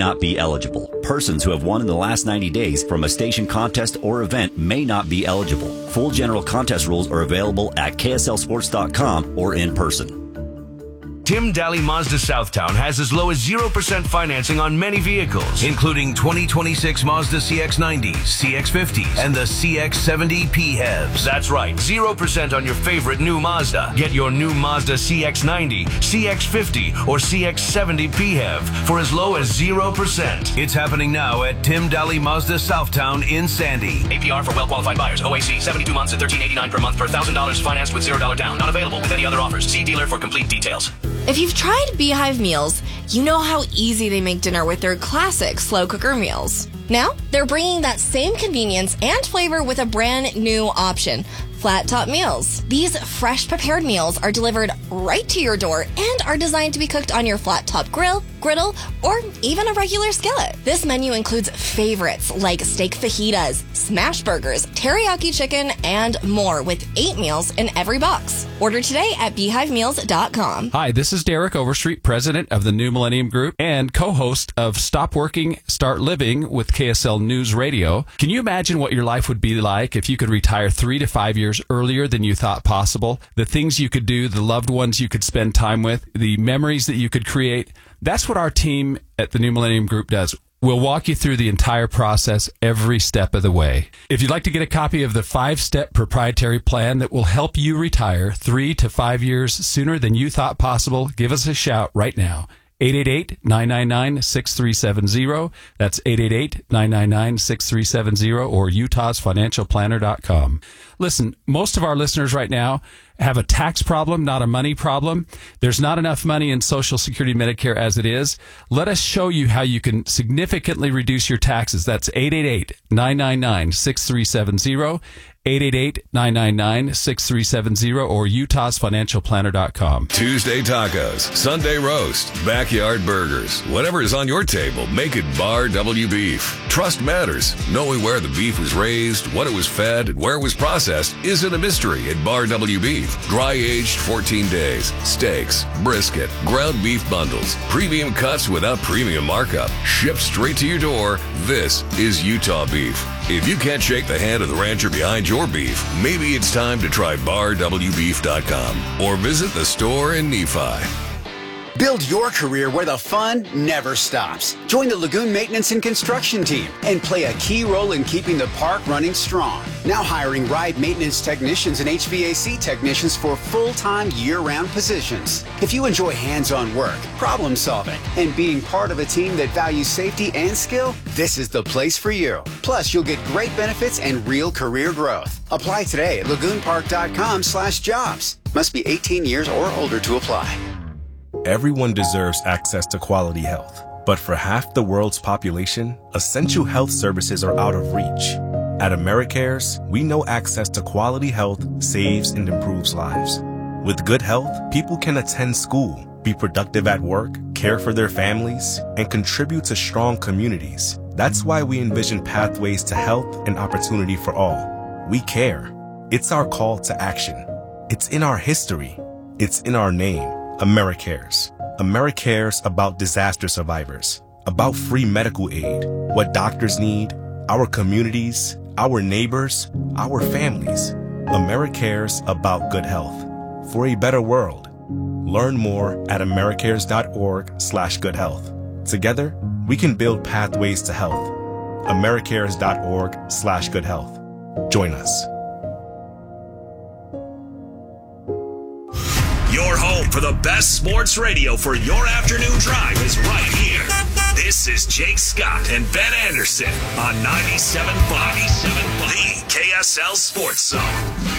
not be eligible. Persons who have won in the last 90 days from a station contest or event may not be eligible. Full general contest rules are available at kslsports.com or in person. Tim Daly Mazda Southtown has as low as 0% financing on many vehicles, including 2026 Mazda CX-90s, CX-50s, and the CX-70 PHEVs. That's right, 0% on your favorite new Mazda. Get your new Mazda CX-90, CX-50, or CX-70 PHEV for as low as 0%. It's happening now at Tim Daly Mazda Southtown in Sandy. APR for well-qualified buyers. OAC, 72 months at $13.89 per month per $1,000 financed with $0 down. Not available with any other offers. See dealer for complete details. If you've tried Beehive meals, you know how easy they make dinner with their classic slow cooker meals. Now, they're bringing that same convenience and flavor with a brand new option, Flat Top Meals. These fresh prepared meals are delivered right to your door and are designed to be cooked on your flat top grill, griddle, or even a regular skillet. This menu includes favorites like steak fajitas, smash burgers, teriyaki chicken, and more with 8 meals in every box. Order today at beehivemeals.com. Hi, this is Derek Overstreet, president of the New Millennium Group and co-host of Stop Working, Start Living with KSL News Radio. Can you imagine what your life would be like if you could retire 3 to 5 years earlier than you thought possible? The things you could do, the loved ones you could spend time with, the memories that you could create. That's what our team at the New Millennium Group does. We'll walk you through the entire process every step of the way. If you'd like to get a copy of the 5-step proprietary plan that will help you retire 3 to 5 years sooner than you thought possible, give us a shout right now. 888-999-6370. That's 888-999-6370 or utahsfinancialplanner.com. Listen, most of our listeners right now have a tax problem, not a money problem. There's not enough money in Social Security Medicare as it is. Let us show you how you can significantly reduce your taxes. That's 888-999-6370. 888-999-6370 or utahsfinancialplanner.com. Tuesday tacos, Sunday roast, backyard burgers. Whatever is on your table, make it Bar W Beef. Trust matters. Knowing where the beef was raised, what it was fed, and where it was processed isn't a mystery at Bar W Beef. Dry aged 14 days, steaks, brisket, ground beef bundles, premium cuts without premium markup, shipped straight to your door. This is Utah beef. If you can't shake the hand of the rancher behind your beef, maybe it's time to try barwbeef.com or visit the store in Nephi. Build your career where the fun never stops. Join the Lagoon Maintenance and Construction team and play a key role in keeping the park running strong. Now hiring ride maintenance technicians and HVAC technicians for full-time year-round positions. If you enjoy hands-on work, problem solving, and being part of a team that values safety and skill, this is the place for you. Plus, you'll get great benefits and real career growth. Apply today at lagoonpark.com/jobs. Must be 18 years or older to apply. Everyone deserves access to quality health, but for half the world's population, essential health services are out of reach. At AmeriCares, we know access to quality health saves and improves lives. With good health, people can attend school, be productive at work, care for their families, and contribute to strong communities. That's why we envision pathways to health and opportunity for all. We care. It's our call to action. It's in our history. It's in our name. AmeriCares. AmeriCares about disaster survivors, about free medical aid, what doctors need, our communities, our neighbors, our families. AmeriCares about good health. For a better world. Learn more at americares.org/goodhealth. Together, we can build pathways to health. americares.org/goodhealth. Join us. Your home for the best sports radio for your afternoon drive is right here. This is Jake Scott and Ben Anderson on 97.5, the KSL Sports Zone.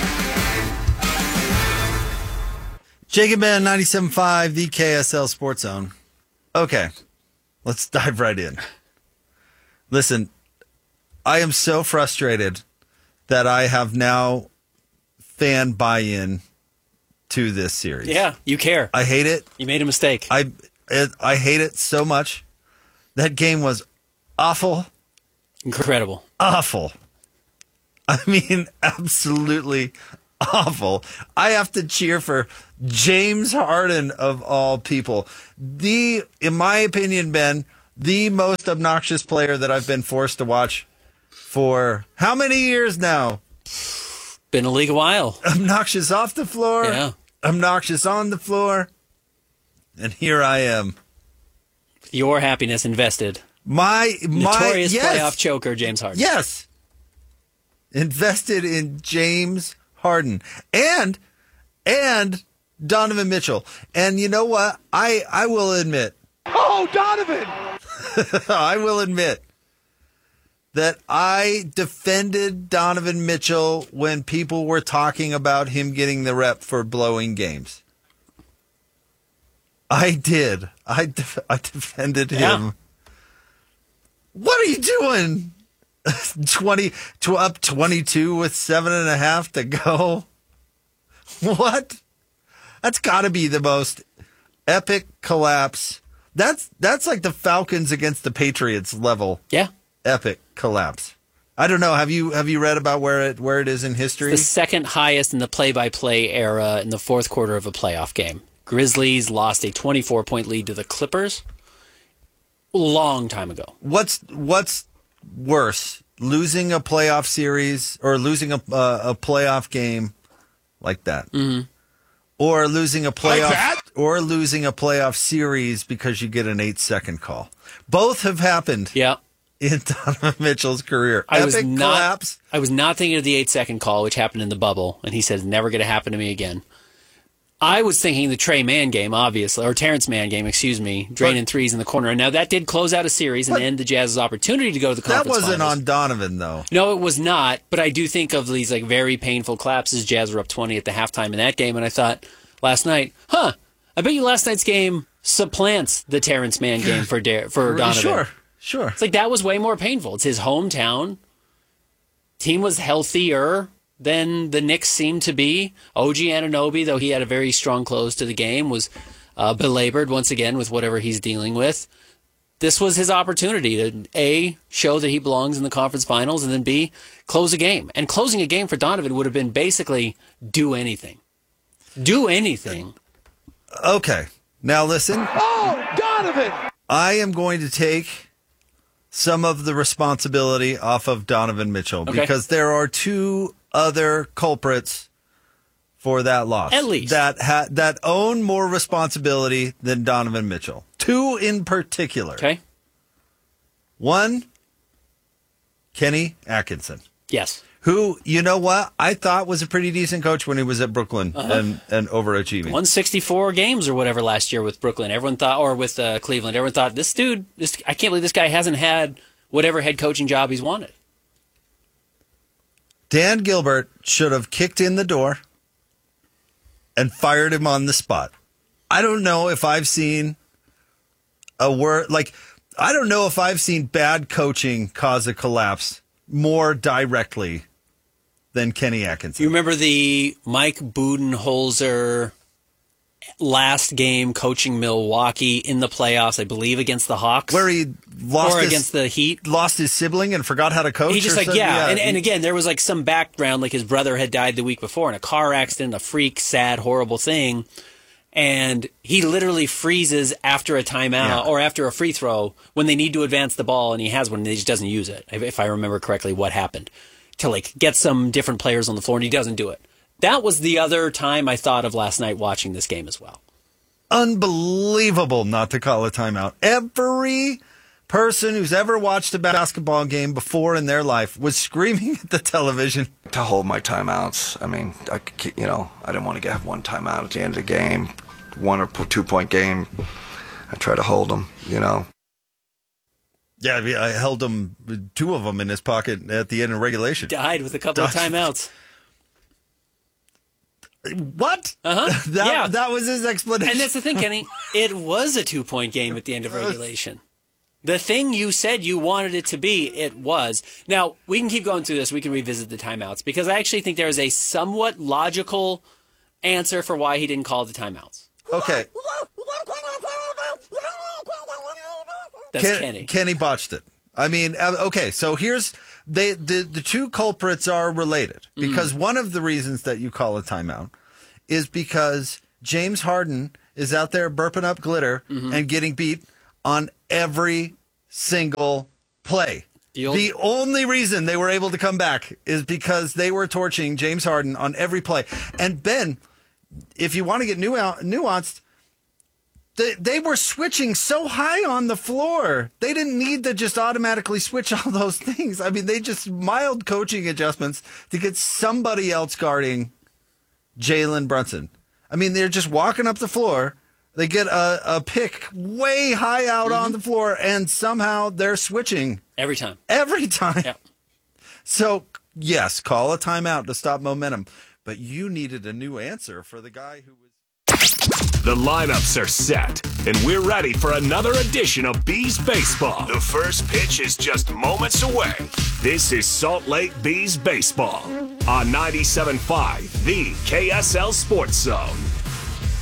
Jake and Ben, 97.5, the KSL Sports Zone. Okay, let's dive right in. Listen, I am so frustrated that I have now fan buy-in to this series. Yeah, you care. I hate it. You made a mistake. I hate it so much. That game was awful. Incredible. Awful. I mean, absolutely awful. I have to cheer for James Harden of all people. In my opinion, Ben, the most obnoxious player that I've been forced to watch for how many years now? Been a league a while. Obnoxious off the floor. Yeah. Obnoxious on the floor. And here I am. Your happiness invested. My Notorious yes. playoff choker, James Harden. Yes. Invested in James Harden. And Donovan Mitchell. And you know what? I will admit. Oh, Donovan! I will admit that I defended Donovan Mitchell when people were talking about him getting the rep for blowing games. I did. I defended him. Yeah. What are you doing? 22 with 7.5 to go. What? That's got to be the most epic collapse. That's like the Falcons against the Patriots level. Yeah. Epic collapse. I don't know. Have you read about where it is in history? It's the second highest in the play-by-play era in the fourth quarter of a playoff game. Grizzlies lost a 24-point lead to the Clippers a long time ago. What's worse, losing a playoff series or losing a playoff game like that, or losing a playoff series because you get an 8-second call? Both have happened. Yeah. In Donovan Mitchell's career. I Epic collapse. I was not thinking of the 8-second call, which happened in the bubble, and he said, never going to happen to me again. I was thinking the Trey Mann game, obviously, or Terrence Mann game, draining threes in the corner. And now that did close out a series and end the Jazz's opportunity to go to the conference finals. That wasn't finals. on Donovan, though. No, it was not. But I do think of these like very painful collapses. Jazz were up 20 at the halftime in that game, and I thought last night, I bet you last night's game supplants the Terrence Mann game for Donovan. Sure. It's like that was way more painful. It's his hometown. Team was healthier than the Knicks seemed to be. OG Anunoby, though he had a very strong close to the game, was belabored once again with whatever he's dealing with. This was his opportunity to, A, show that he belongs in the conference finals, and then B, close a game. And closing a game for Donovan would have been basically do anything. Do anything. Okay. Now listen. Oh, Donovan! I am going to take some of the responsibility off of Donovan Mitchell because there are two other culprits for that loss. At least. That own more responsibility than Donovan Mitchell. Two in particular. Okay. One, Kenny Atkinson. Yes. Who, you know what, I thought was a pretty decent coach when he was at Brooklyn and overachieving. 164 games or whatever last year with Brooklyn. Everyone thought, or with Cleveland, everyone thought, I can't believe this guy hasn't had whatever head coaching job he's wanted. Dan Gilbert should have kicked in the door and fired him on the spot. I don't know if I've seen I don't know if I've seen bad coaching cause a collapse more directly than Kenny Atkinson. You remember the Mike Budenholzer last game coaching Milwaukee in the playoffs, I believe, against the Hawks? Where he against the Heat. Lost his sibling and forgot how to coach? He just And again, there was like some background, like his brother had died the week before in a car accident, a freak, sad, horrible thing. And he literally freezes after a timeout or after a free throw when they need to advance the ball, and he has one and he just doesn't use it, if I remember correctly what happened, to like get some different players on the floor, and he doesn't do it. That was the other time I thought of last night watching this game as well. Unbelievable not to call a timeout. Every person who's ever watched a basketball game before in their life was screaming at the television. To hold my timeouts. I mean, I didn't want to have one timeout at the end of the game. 1 or 2 point game. I try to hold them, Yeah, I held him, 2 of them in his pocket at the end of regulation. Died with a couple of timeouts. What? That was his explanation. And that's the thing, Kenny. It was a 2-point game at the end of regulation. The thing you said you wanted it to be, it was. Now, we can keep going through this. We can revisit the timeouts because I actually think there is a somewhat logical answer for why he didn't call the timeouts. Okay. That's Kenny. Kenny botched it. I mean, okay, so here's the two culprits are related because one of the reasons that you call a timeout is because James Harden is out there burping up glitter and getting beat on every single play. The only reason they were able to come back is because they were torching James Harden on every play. And Ben, if you want to get nuanced, they were switching so high on the floor. They didn't need to just automatically switch all those things. I mean, they just mild coaching adjustments to get somebody else guarding Jalen Brunson. I mean, they're just walking up the floor. They get a pick way high out on the floor, and somehow they're switching. Every time. Yeah. So, yes, call a timeout to stop momentum. But you needed a new answer for the guy who was... The lineups are set, and we're ready for another edition of Bees Baseball. The first pitch is just moments away. This is Salt Lake Bees Baseball on 97.5, the KSL Sports Zone.